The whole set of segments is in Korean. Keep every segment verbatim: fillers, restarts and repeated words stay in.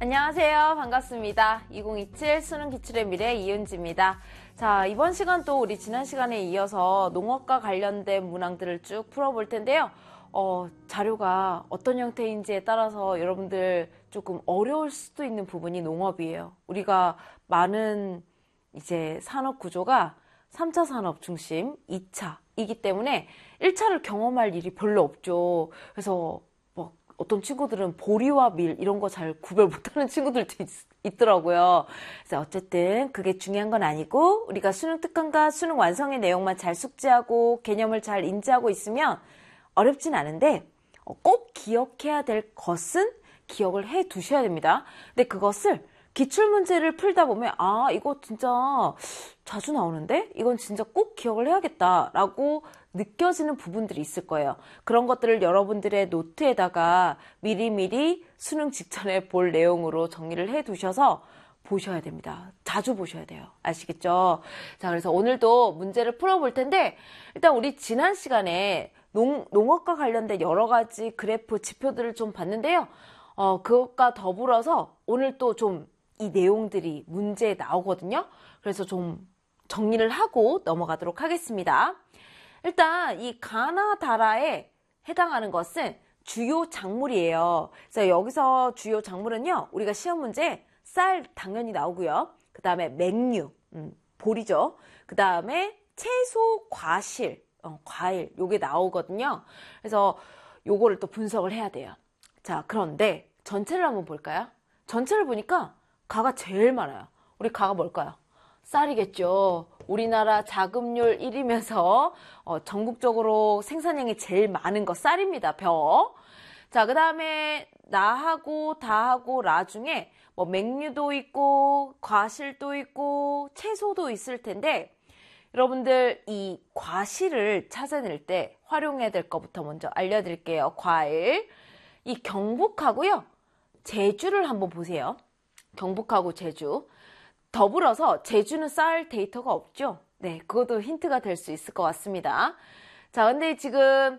안녕하세요. 반갑습니다. 이천이십칠 수능 기출의 미래 이은지입니다. 자, 이번 시간 또 우리 지난 시간에 이어서 농업과 관련된 문항들을 쭉 풀어볼 텐데요. 어, 자료가 어떤 형태인지에 따라서 여러분들 조금 어려울 수도 있는 부분이 농업이에요. 우리가 많은 이제 산업 구조가 삼 차 산업 중심, 이 차이기 때문에 일 차를 경험할 일이 별로 없죠. 그래서 뭐 어떤 친구들은 보리와 밀 이런 거 잘 구별 못하는 친구들도 있, 있더라고요. 그래서 어쨌든 그게 중요한 건 아니고 우리가 수능 특강과 수능 완성의 내용만 잘 숙지하고 개념을 잘 인지하고 있으면 어렵진 않은데 꼭 기억해야 될 것은 기억을 해 두셔야 됩니다. 근데 그것을 기출문제를 풀다 보면 아 이거 진짜 자주 나오는데 이건 진짜 꼭 기억을 해야겠다라고 느껴지는 부분들이 있을 거예요. 그런 것들을 여러분들의 노트에다가 미리미리 수능 직전에 볼 내용으로 정리를 해 두셔서 보셔야 됩니다. 자주 보셔야 돼요. 아시겠죠? 자, 그래서 오늘도 문제를 풀어볼 텐데 일단 우리 지난 시간에 농, 농업과 관련된 여러 가지 그래프, 지표들을 좀 봤는데요. 어, 그것과 더불어서 오늘 또 좀 이 내용들이 문제에 나오거든요. 그래서 좀 정리를 하고 넘어가도록 하겠습니다. 일단 이 가나다라에 해당하는 것은 주요 작물이에요. 그래서 여기서 주요 작물은요. 우리가 시험 문제에 쌀 당연히 나오고요. 그 다음에 맹류, 음, 보리죠. 그 다음에 채소, 과실, 어, 과일 요게 나오거든요. 그래서 요거를 또 분석을 해야 돼요. 자, 그런데 전체를 한번 볼까요? 전체를 보니까 가가 제일 많아요. 우리 가가 뭘까요? 쌀이겠죠. 우리나라 자급률 일 위면서 어, 전국적으로 생산량이 제일 많은 거 쌀입니다. 벼. 자, 그 다음에 나하고 다하고 라 중에 뭐 맹류도 있고 과실도 있고 채소도 있을 텐데 여러분들 이 과실을 찾아낼 때 활용해야 될 것부터 먼저 알려드릴게요. 과일. 이 경북하고요. 제주를 한번 보세요. 경북하고 제주. 더불어서 제주는 쌀 데이터가 없죠. 네, 그것도 힌트가 될 수 있을 것 같습니다. 자, 근데 지금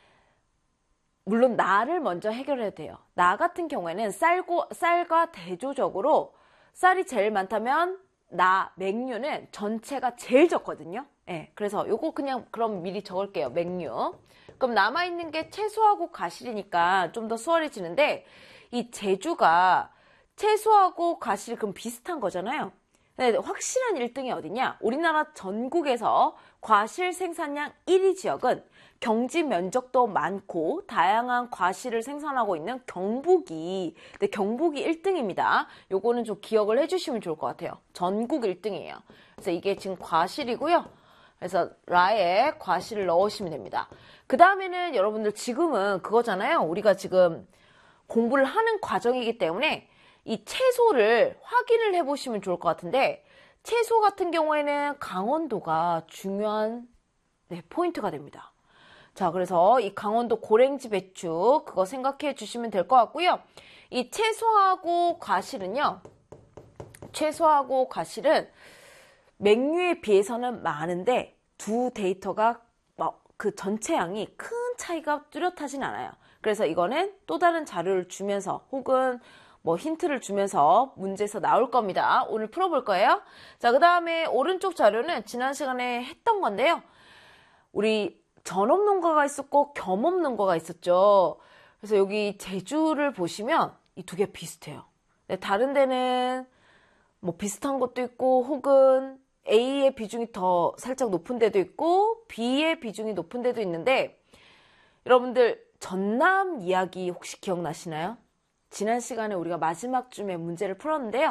물론 나를 먼저 해결해야 돼요. 나 같은 경우에는 쌀고, 쌀과 대조적으로 쌀이 제일 많다면 나, 맹류는 전체가 제일 적거든요. 네, 그래서 요거 그냥 그럼 미리 적을게요. 맹류. 그럼 남아있는 게 채소하고 과실이니까 좀 더 수월해지는데 이 제주가 채소하고 과실이 그럼 비슷한 거잖아요. 근데 확실한 일 등이 어디냐? 우리나라 전국에서 과실 생산량 일 위 지역은 경지 면적도 많고 다양한 과실을 생산하고 있는 경북이. 근데 경북이 일 등입니다. 요거는 좀 기억을 해주시면 좋을 것 같아요. 전국 일 등이에요. 그래서 이게 지금 과실이고요. 그래서 라에 과실을 넣으시면 됩니다. 그 다음에는 여러분들 지금은 그거잖아요. 우리가 지금 공부를 하는 과정이기 때문에 이 채소를 확인을 해보시면 좋을 것 같은데 채소 같은 경우에는 강원도가 중요한 네, 포인트가 됩니다. 자, 그래서 이 강원도 고랭지 배추 그거 생각해 주시면 될 것 같고요. 이 채소하고 과실은요. 채소하고 과실은 맹류에 비해서는 많은데 두 데이터가 그 전체 양이 큰 차이가 뚜렷하진 않아요. 그래서 이거는 또 다른 자료를 주면서 혹은 뭐 힌트를 주면서 문제에서 나올 겁니다. 오늘 풀어볼 거예요. 자, 그 다음에 오른쪽 자료는 지난 시간에 했던 건데요. 우리 전업농가가 있었고 겸업농가가 있었죠. 그래서 여기 제주를 보시면 이 두 개 비슷해요. 네, 다른 데는 뭐 비슷한 것도 있고 혹은 A의 비중이 더 살짝 높은 데도 있고 B의 비중이 높은 데도 있는데 여러분들 전남 이야기 혹시 기억나시나요? 지난 시간에 우리가 마지막 쯤에 문제를 풀었는데요.